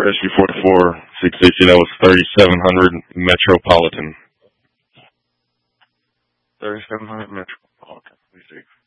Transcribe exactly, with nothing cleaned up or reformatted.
For S U forty-four six sixty, that was thirty-seven hundred Metropolitan. thirty-seven hundred Metropolitan. Let me see.